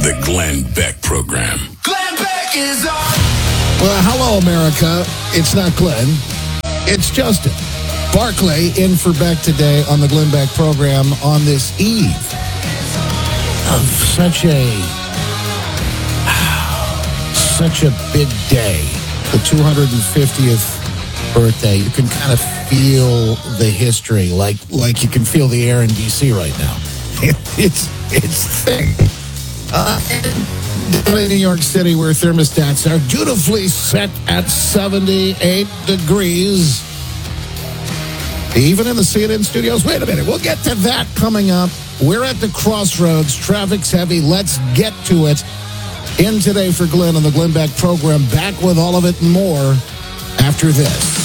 The Glenn Beck Program. Glenn Beck is on. Well, hello, America. It's not Glenn. It's Justin Barclay in for Beck today on the Glenn Beck Program on this eve of such a big day. The 250th birthday. You can kind of feel the history, like you can feel the air in D.C. right now. It's thick. In New York City, where thermostats are dutifully set at 78 degrees. Even in the CNN studios. Wait a minute. We'll get to that coming up. We're at the crossroads. Traffic's heavy. Let's get to it. In today for Glenn on the Glenn Beck Program. Back with all of it and more after this.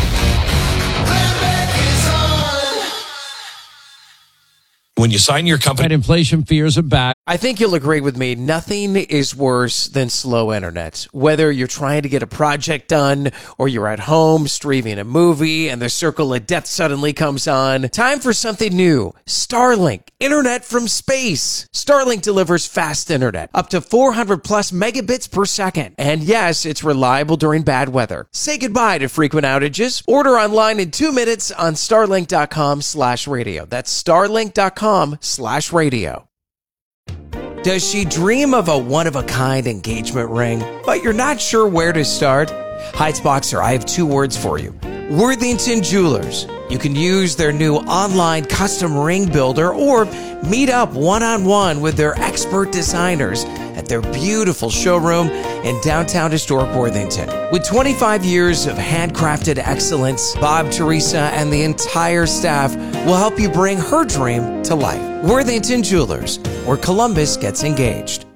When you sign your company, inflation fears are back. I think you'll agree with me. Nothing is worse than slow internet. Whether you're trying to get a project done or you're at home streaming a movie and the circle of death suddenly comes on. Time for something new. Starlink. Internet from space. Starlink delivers fast internet. Up to 400 plus megabits per second. And yes, it's reliable during bad weather. Say goodbye to frequent outages. Order online in 2 minutes on starlink.com/radio. That's starlink.com/radio. Does she dream of a one-of-a-kind engagement ring, but you're not sure where to start? Heights Boxer, I have 2 words for you. Worthington Jewelers. You can use their new online custom ring builder or meet up one-on-one with their expert designers at their beautiful showroom in downtown historic Worthington. With 25 years of handcrafted excellence, Bob, Teresa, and the entire staff will help you bring her dream to life. Worthington Jewelers, where Columbus gets engaged.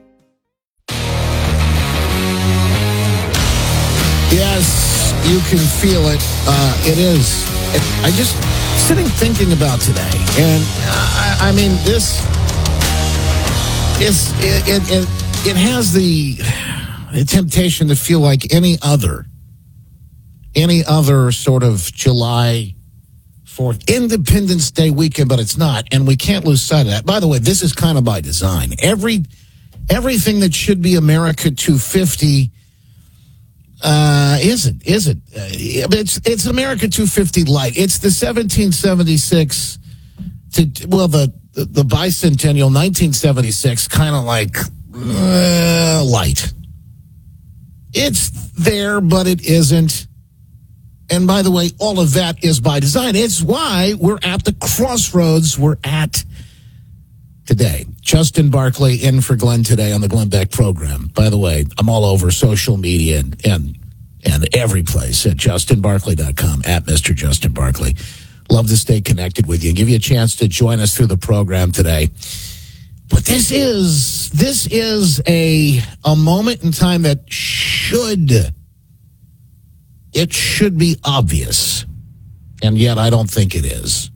Yes, you can feel it. It is. I just sitting thinking about today, and I mean this is it has the temptation to feel like any other sort of July 4th Independence Day weekend, but it's not, and we can't lose sight of that. By the way, this is kind of by design. Everything that should be America 250 isn't. It's America 250 light. It's the 1776 the bicentennial 1976 kind of like light. It's there, but it isn't. And by the way, all of that is by design. It's why we're at the crossroads we're at today. Justin Barclay in for Glenn today on the Glenn Beck Program. By the way, I'm all over social media and every place at justinbarclay.com, at Mr. Justin Barclay. Love to stay connected with you and give you a chance to join us through the program today. But this is a moment in time that should be obvious, and yet I don't think it is.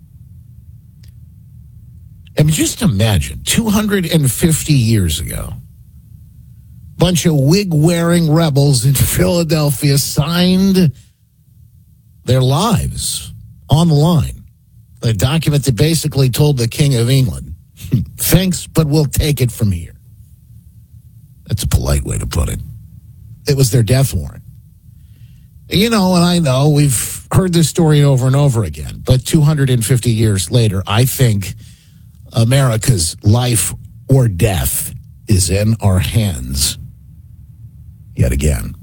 I mean, just imagine 250 years ago, bunch of wig-wearing rebels in Philadelphia signed their lives on the line. A document that basically told the King of England, thanks, but we'll take it from here. That's a polite way to put it. It was their death warrant. You know, and I know we've heard this story over and over again, but 250 years later, I think America's life or death is in our hands yet again.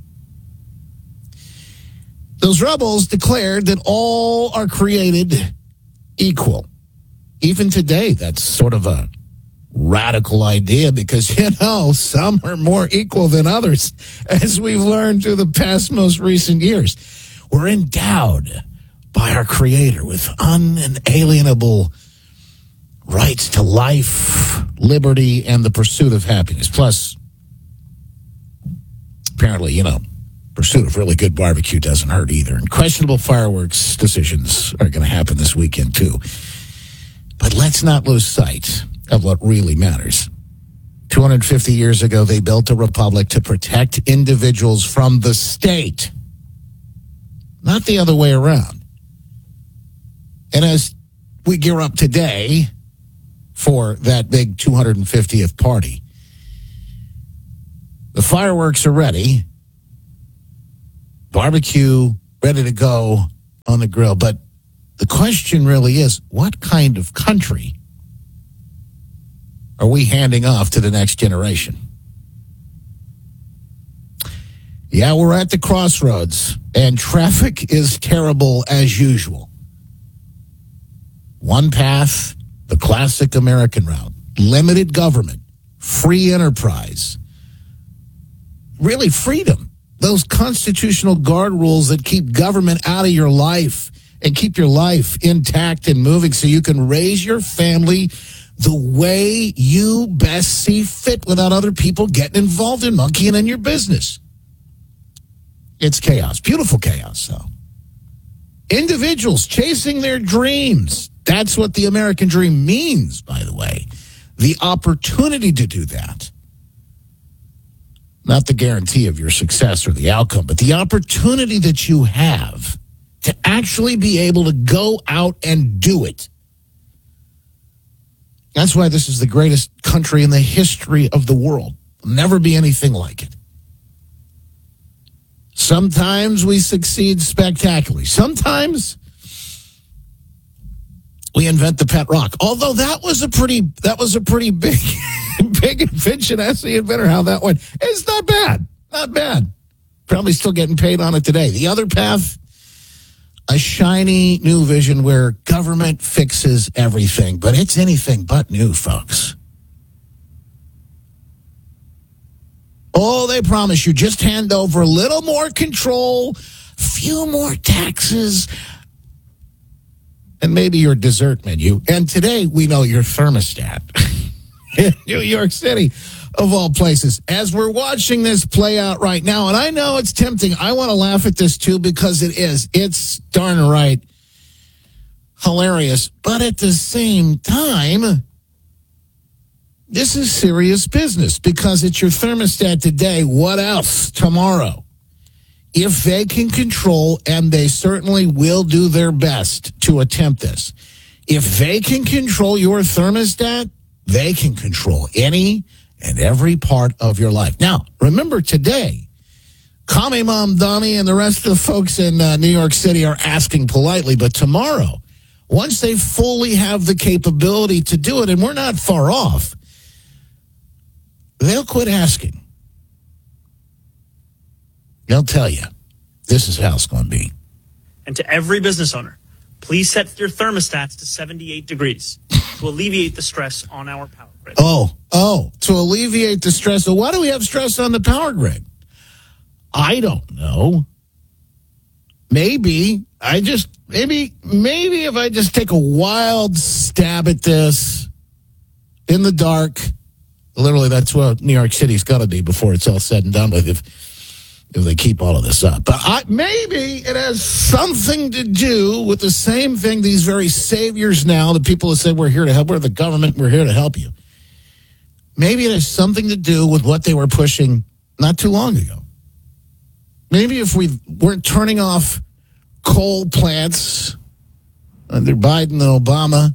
Those rebels declared that all are created equal. Even today, that's sort of a radical idea because, you know, some are more equal than others, as we've learned through the past most recent years. We're endowed by our Creator with unalienable rights to life, liberty, and the pursuit of happiness. Plus, apparently, you know, pursuit of really good barbecue doesn't hurt either. And questionable fireworks decisions are going to happen this weekend, too. But let's not lose sight of what really matters. 250 years ago, they built a republic to protect individuals from the state, not the other way around. And as we gear up today for that big 250th party, The fireworks are ready. Barbecue ready to go on the grill. But the question really is, what kind of country are we handing off to the next generation? Yeah, we're at the crossroads, and traffic is terrible as usual. One path, the classic American route. Limited government, free enterprise, really freedom. Those constitutional guard rules that keep government out of your life and keep your life intact and moving so you can raise your family the way you best see fit without other people getting involved in monkeying in your business. It's chaos. Beautiful chaos, though. Individuals chasing their dreams. That's what the American dream means, by the way. The opportunity to do that. Not the guarantee of your success or the outcome, but the opportunity that you have to actually be able to go out and do it. That's why this is the greatest country in the history of the world. There'll never be anything like it. Sometimes we succeed spectacularly. Sometimes we invent the pet rock. Although that was a pretty big big invention. Ask the inventor how that went. It's not bad. Not bad. Probably still getting paid on it today. The other path, a shiny new vision where government fixes everything. But it's anything but new, folks. Oh, they promise you just hand over a little more control, few more taxes, and maybe your dessert menu. And today we know your thermostat in New York City, of all places. As we're watching this play out right now, and I know it's tempting. I want to laugh at this too because it is. It's darn right hilarious. But at the same time, this is serious business because it's your thermostat today. What else tomorrow? If they can control, and they certainly will do their best to attempt this, if they can control your thermostat, they can control any and every part of your life. Now, remember today, Commie Mom Donnie and the rest of the folks in New York City are asking politely, but tomorrow, once they fully have the capability to do it, and we're not far off, they'll quit asking. They'll tell you, this is how it's going to be. And to every business owner, please set your thermostats to 78 degrees to alleviate the stress on our power grid. Oh, to alleviate the stress. So why do we have stress on the power grid? I don't know. Maybe if I just take a wild stab at this in the dark. Literally, that's what New York City's got to be before it's all said and done with if they keep all of this up. But maybe it has something to do with the same thing these very saviors now, the people who said we're here to help, we're the government, we're here to help you. Maybe it has something to do with what they were pushing not too long ago. Maybe if we weren't turning off coal plants under Biden and Obama,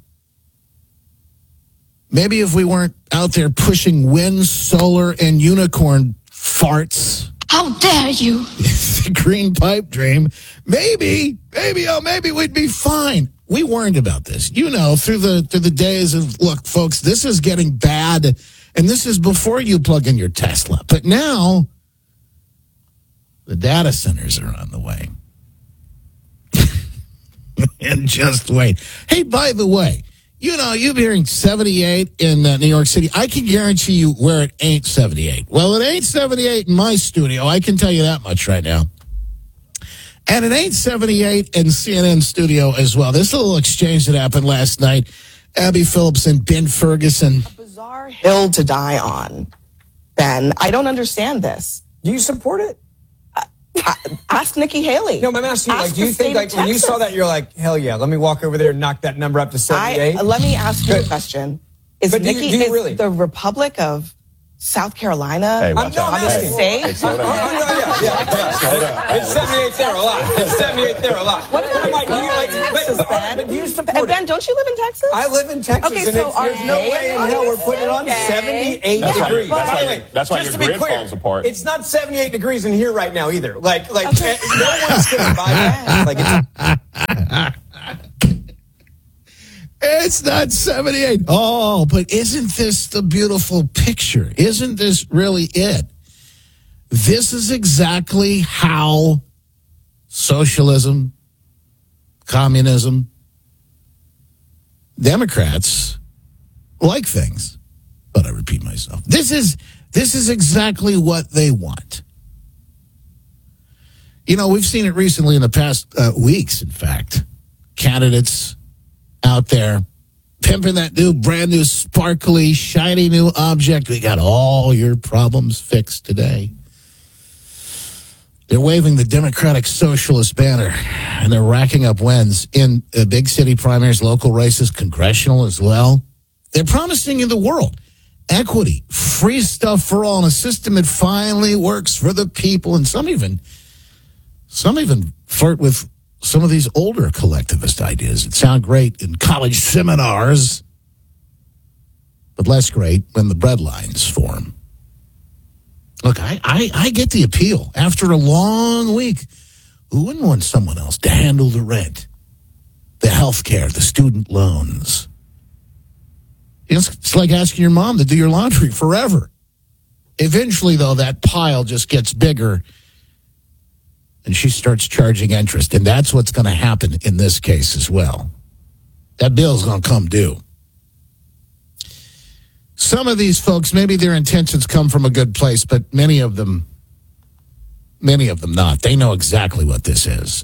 maybe if we weren't out there pushing wind, solar, and unicorn farts. How dare you? The green pipe dream. Maybe we'd be fine. We warned about this. You know, through the days of, look, folks, this is getting bad, and this is before you plug in your Tesla. But now, the data centers are on the way. And just wait. Hey, by the way, you know, you've been hearing 78 in New York City. I can guarantee you where it ain't 78. Well, it ain't 78 in my studio. I can tell you that much right now. And it ain't 78 in CNN studio as well. This little exchange that happened last night, Abby Phillips and Ben Ferguson. A bizarre hill to die on, Ben. I don't understand this. Do you support it? Ask Nikki Haley. No, I'm asking you, do you think, when you saw that, you're like, hell yeah, let me walk over there and knock that number up to 78? Let me ask you a question. Is but Nikki, do you really? The Republic of South Carolina. Hey, I'm watch out. the Hey, state. hey, slow down. It's 78 there a lot. It's 78 there a lot. What about Texas, Ben? You support Ben, don't you live in Texas? I live in Texas, Okay, and so there's no way in hell we're putting it on 78 degrees. By the way, that's why just your to be grid clear, falls apart. It's not 78 degrees in here right now either. Like no one's gonna buy that. Like it's. It's not 78. Oh, but isn't this the beautiful picture? Isn't this really it? This is exactly how socialism, communism, Democrats like things. But I repeat myself. This is exactly what they want. You know, we've seen it recently in the past weeks, in fact. Candidates out there pimping that brand new, sparkly, shiny new object. We got all your problems fixed today. They're waving the Democratic Socialist banner, and they're racking up wins in big city primaries, local races, congressional as well. They're promising you the world. Equity, free stuff for all, and a system that finally works for the people. And some even flirt with some of these older collectivist ideas that sound great in college seminars, but less great when the breadlines form. Look, I get the appeal. After a long week, who wouldn't want someone else to handle the rent, the health care, the student loans? It's like asking your mom to do your laundry forever. Eventually, though, that pile just gets bigger, and she starts charging interest. And that's what's going to happen in this case as well. That bill's going to come due. Some of these folks, maybe their intentions come from a good place, but many of them not. They know exactly what this is.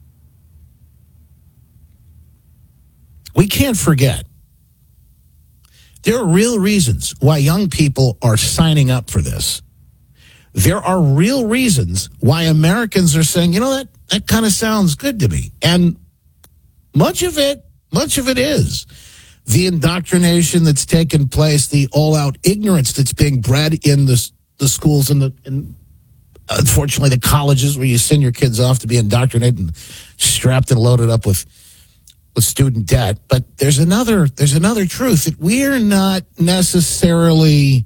We can't forget. There are real reasons why young people are signing up for this. There are real reasons why Americans are saying, you know, that kind of sounds good to me. And much of it is the indoctrination that's taken place, the all-out ignorance that's being bred in the schools and unfortunately the colleges where you send your kids off to be indoctrinated and strapped and loaded up with student debt. But there's another truth that we're not necessarily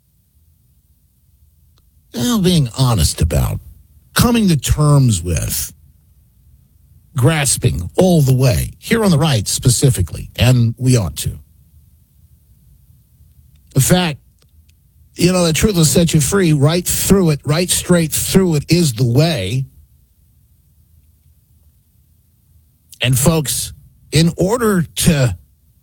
being honest about, coming to terms with, grasping all the way, here on the right specifically, and we ought to. In fact, the truth will set you free. Right through it, right straight through it is the way. And folks, in order to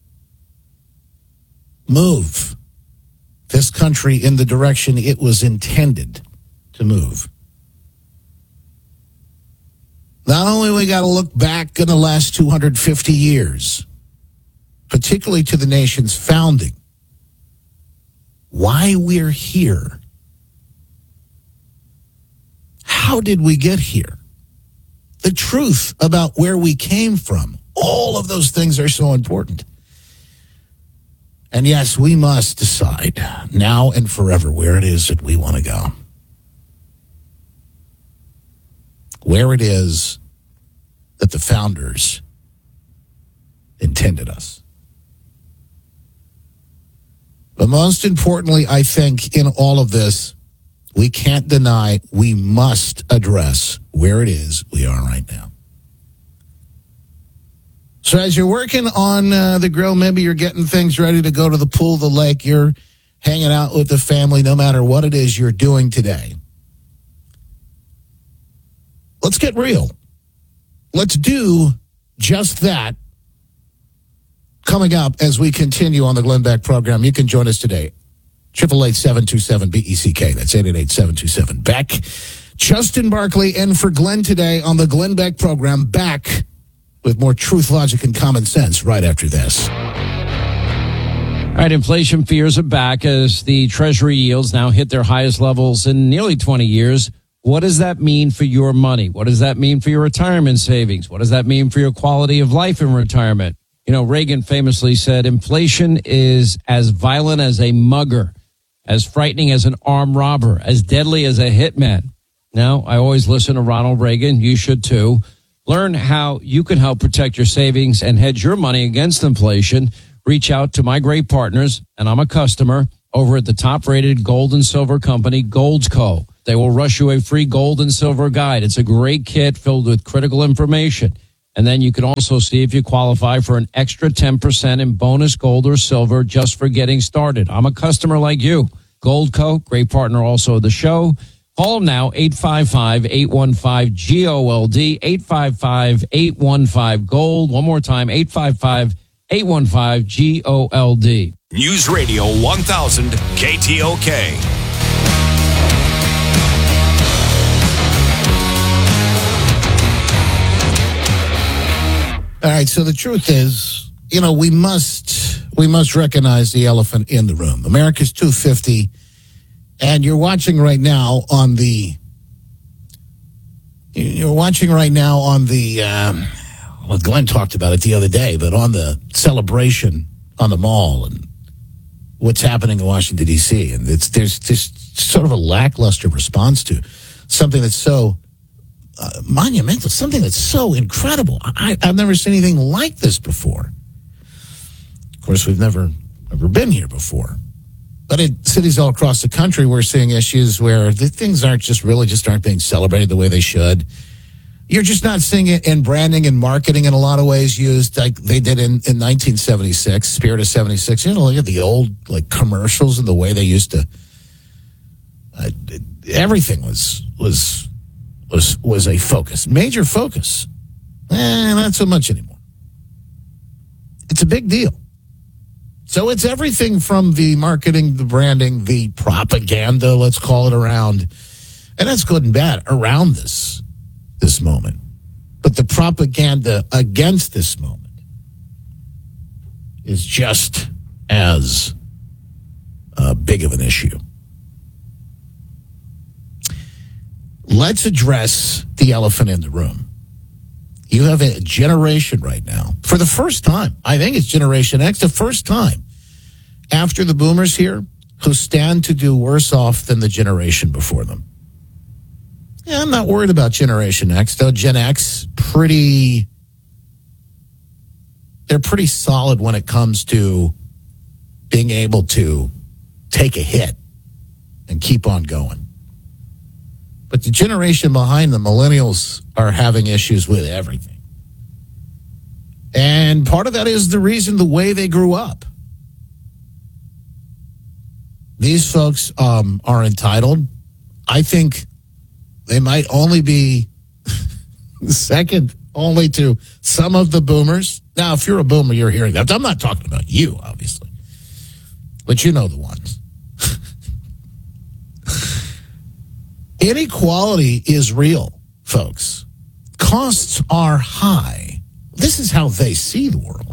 move this country in the direction it was intended to move, not only we got to look back in the last 250 years, particularly to the nation's founding, why we're here. How did we get here? The truth about where we came from. All of those things are so important. And yes, we must decide now and forever where it is that we want to go. Where it is that the founders intended us. But most importantly, I think in all of this, we can't deny, we must address where it is we are right now. So as you're working on the grill, maybe you're getting things ready to go to the pool, the lake, you're hanging out with the family, no matter what it is you're doing today. Let's get real. Let's do just that. Coming up as we continue on the Glenn Beck program, you can join us today. 888-727-BECK. That's 888-727-BECK. Justin Barkley in for Glenn today on the Glenn Beck program. Back with more truth, logic, and common sense right after this. All right, inflation fears are back as the Treasury yields now hit their highest levels in nearly 20 years. What does that mean for your money? What does that mean for your retirement savings? What does that mean for your quality of life in retirement? Reagan famously said, inflation is as violent as a mugger. as frightening as an armed robber, as deadly as a hitman. Now, I always listen to Ronald Reagan. You should too. Learn how you can help protect your savings and hedge your money against inflation. Reach out to my great partners, and I'm a customer, over at the top-rated gold and silver company, Goldco. They will rush you a free gold and silver guide. It's a great kit filled with critical information. And then you can also see if you qualify for an extra 10% in bonus gold or silver just for getting started. I'm a customer like you. Goldco, great partner also of the show. Call them now, 855-815-GOLD, 855-815-GOLD. One more time, 855-815-GOLD. News Radio 1000 KTOK. All right, so the truth is, we must recognize the elephant in the room. America's 250, and you're watching right now on the well, Glenn talked about it the other day, but on the celebration on the mall and what's happening in Washington, D.C., and there's just sort of a lackluster response to something that's so monumental, something that's so incredible. I've never seen anything like this before. Of course, we've never been here before. But in cities all across the country, we're seeing issues where the things aren't being celebrated the way they should. You're just not seeing it in branding and marketing in a lot of ways used like they did in 1976, Spirit of 76. Look at the old commercials and the way they used to. Everything was a focus, major focus. Not so much anymore. It's a big deal. So it's everything from the marketing, the branding, the propaganda, let's call it, around, and that's good and bad, around this moment. But the propaganda against this moment is just as big of an issue. Let's address the elephant in the room. You have a generation right now, for the first time, I think it's Generation X, the first time after the boomers here, who stand to do worse off than the generation before them. Yeah, I'm not worried about Generation X, though. Gen X, they're pretty solid when it comes to being able to take a hit and keep on going. But the generation behind the millennials are having issues with everything. And part of that is the way they grew up. These folks are entitled. I think they might only be second only to some of the boomers. Now, if you're a boomer, you're hearing that. I'm not talking about you, obviously. But you know the ones. Inequality is real, folks. Costs are high. This is how they see the world.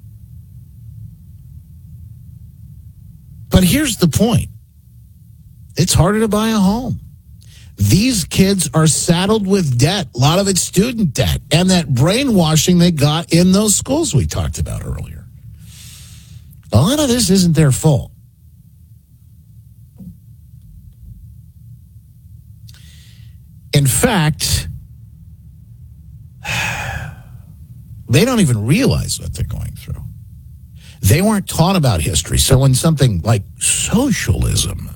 But here's the point. It's harder to buy a home. These kids are saddled with debt. A lot of it's student debt. And that brainwashing they got in those schools we talked about earlier. A lot of this isn't their fault. In fact, they don't even realize what they're going through. They weren't taught about history. So when something like socialism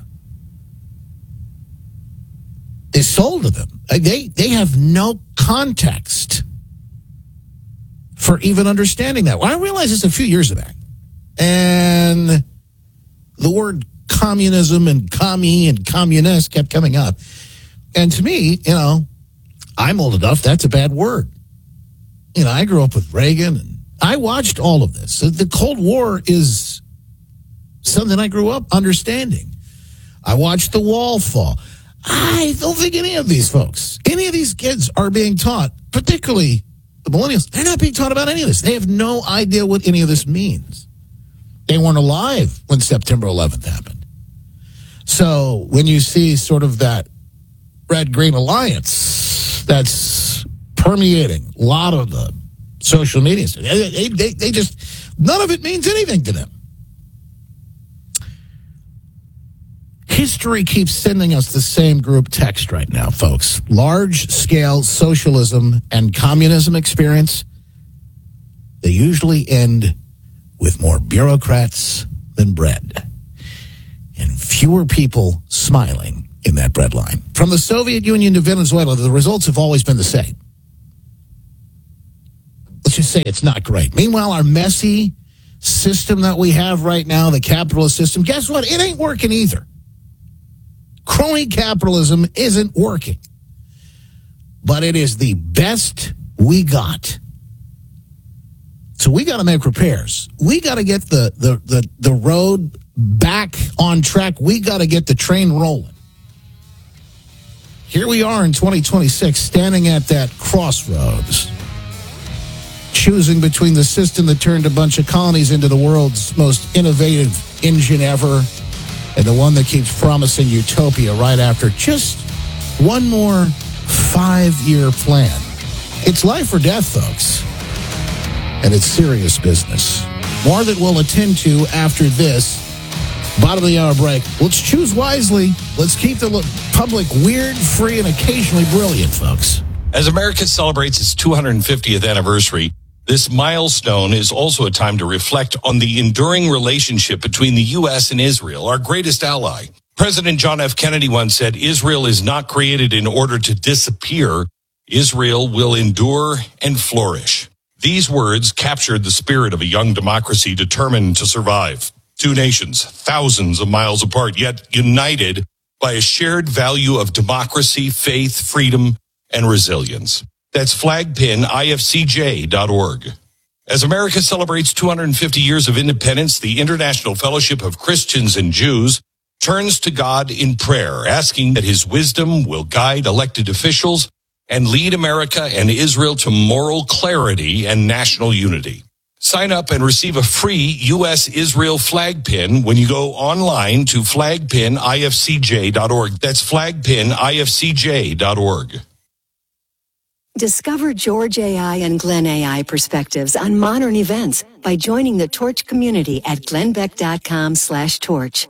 is sold to them, they have no context for even understanding that. Well, I realized this a few years back. And the word communism and commie and communist kept coming up. And to me, I'm old enough, that's a bad word. I grew up with Reagan, and I watched all of this. The Cold War is something I grew up understanding. I watched the wall fall. I don't think any of these folks, any of these kids are being taught, particularly the millennials, they're not being taught about any of this. They have no idea what any of this means. They weren't alive when September 11th happened. So when you see sort of that Red-Green Alliance that's permeating a lot of the social media, they just, none of it means anything to them. History keeps sending us the same group text right now, folks. Large-scale socialism and communism experience, they usually end with more bureaucrats than bread and fewer people smiling in that bread line. From the Soviet Union to Venezuela, the results have always been the same. Let's just say it's not great. Meanwhile, our messy system that we have right now, the capitalist system, guess what? It ain't working either. Crony capitalism isn't working. But it is the best we got. So we got to make repairs. We got to get the road back on track. We got to get the train rolling. Here we are in 2026, standing at that crossroads, choosing between the system that turned a bunch of colonies into the world's most innovative engine ever and the one that keeps promising utopia right after just one more 5-year plan. It's life or death, folks. And it's serious business. More that we'll attend to after this bottom of the hour break. Let's choose wisely. Let's keep the public weird, free, and occasionally brilliant, folks. As America celebrates its 250th anniversary, this milestone is also a time to reflect on the enduring relationship between the U.S. and Israel, our greatest ally. President John F. Kennedy once said, "Israel is not created in order to disappear. Israel will endure and flourish." These words captured the spirit of a young democracy determined to survive. Two nations, thousands of miles apart, yet united by a shared value of democracy, faith, freedom, and resilience. That's flagpinifcj.org. As America celebrates 250 years of independence, the International Fellowship of Christians and Jews turns to God in prayer, asking that his wisdom will guide elected officials and lead America and Israel to moral clarity and national unity. Sign up and receive a free U.S.-Israel flag pin when you go online to flagpinifcj.org. That's flagpinifcj.org. Discover George AI and Glenn AI perspectives on modern events by joining the Torch community at glennbeck.com/torch.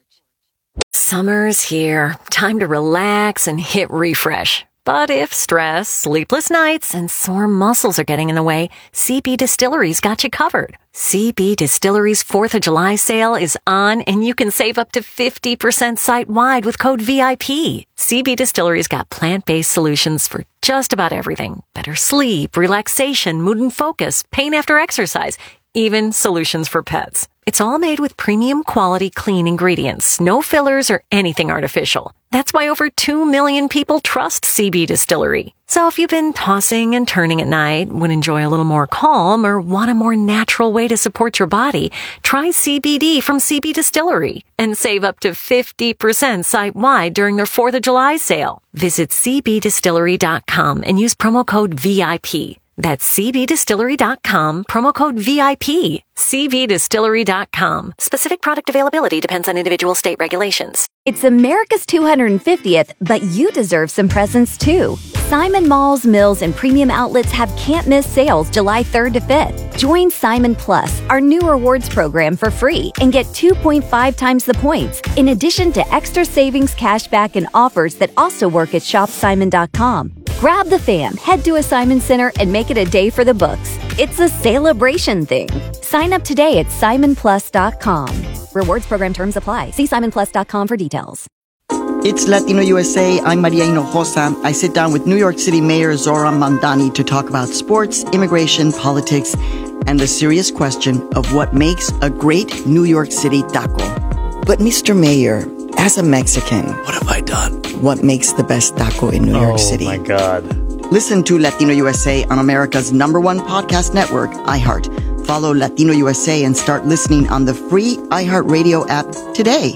Summer's here. Time to relax and hit refresh. But if stress, sleepless nights, and sore muscles are getting in the way, CB Distillery's got you covered. CB Distillery's 4th of July sale is on, and you can save up to 50% site-wide with code VIP. CB Distillery's got plant-based solutions for just about everything. Better sleep, relaxation, mood and focus, pain after exercise, even solutions for pets. It's all made with premium quality clean ingredients, no fillers or anything artificial. That's why over 2 million people trust CB Distillery. So if you've been tossing and turning at night, would enjoy a little more calm, or want a more natural way to support your body, try CBD from CB Distillery and save up to 50% site-wide during their 4th of July sale. Visit cbdistillery.com and use promo code VIP. That's cbdistillery.com, promo code VIP. cbdistillery.com. Specific product availability depends on individual state regulations. It's America's 250th, but you deserve some presents too. Simon Malls, Mills, and premium outlets have can't-miss sales July 3rd to 5th. Join Simon Plus, our new rewards program, for free and get 2.5 times the points, in addition to extra savings, cashback, and offers that also work at shopsimon.com. Grab the fam, head to a Simon Center, and make it a day for the books. It's a celebration thing. Sign up today at simonplus.com. Rewards program terms apply. See simonplus.com for details. It's Latino USA. I'm Maria Hinojosa. I sit down with New York City Mayor Zoran Mandani to talk about sports, immigration, politics, and the serious question of what makes a great New York City taco. But Mr. Mayor, as a Mexican, What have I done? what makes the best taco in New York City? Oh, my God. Listen to Latino USA on America's #1 podcast network, iHeart. Follow Latino USA and start listening on the free iHeartRadio app today.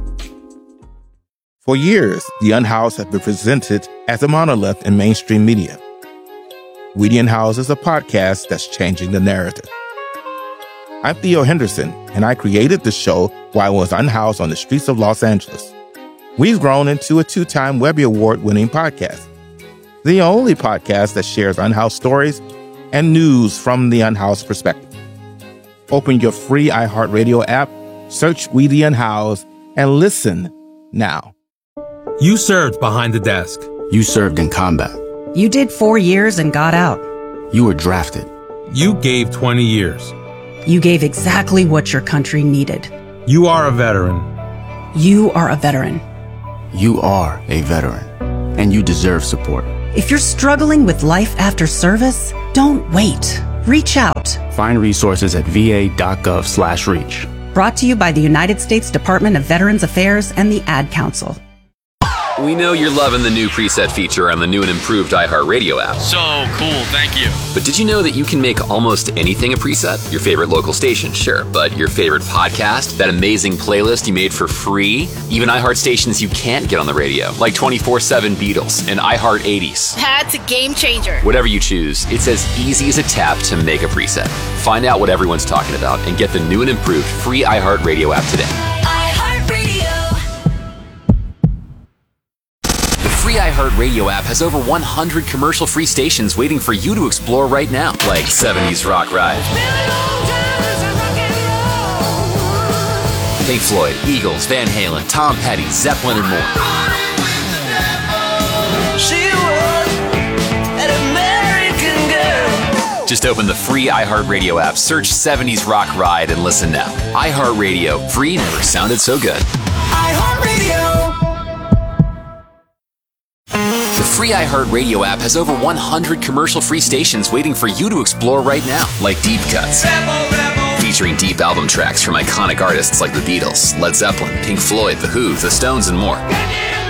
For years, The Unhoused has been presented as a monolith in mainstream media. We the Unhoused is a podcast that's changing the narrative. I'm Theo Henderson, and I created the show while I was unhoused on the streets of Los Angeles. We've grown into a 2-time Webby Award-winning podcast. The only podcast that shares unhoused stories and news from the unhoused perspective. Open your free iHeartRadio app, search We the Unhoused, and listen now. You served behind the desk. You served in combat. You did 4 years and got out. You were drafted. You gave 20 years. You gave exactly what your country needed. You are a veteran. You are a veteran. You are a veteran, and you deserve support. If you're struggling with life after service, don't wait. Reach out. Find resources at va.gov/reach. Brought to you by the United States Department of Veterans Affairs and the Ad Council. We know you're loving the new preset feature on the new and improved iHeartRadio app. So cool, thank you. But did you know that you can make almost anything a preset? Your favorite local station, sure, but your favorite podcast, that amazing playlist you made for free, even iHeart stations you can't get on the radio, like 24/7 Beatles and iHeart 80s. That's a game changer. Whatever you choose, it's as easy as a tap to make a preset. Find out what everyone's talking about and get the new and improved free iHeartRadio app today. The free iHeartRadio app has over 100 commercial-free stations waiting for you to explore right now, like 70s Rock Ride, Pink Floyd, Eagles, Van Halen, Tom Petty, Zeppelin, and more. She was an American girl. Just open the free iHeartRadio app, search 70s Rock Ride, and listen now. iHeartRadio, free never sounded so good. iHeartRadio. The free iHeartRadio app has over 100 commercial-free stations waiting for you to explore right now, like Deep Cuts, featuring deep album tracks from iconic artists like the Beatles, Led Zeppelin, Pink Floyd, The Who, The Stones, and more.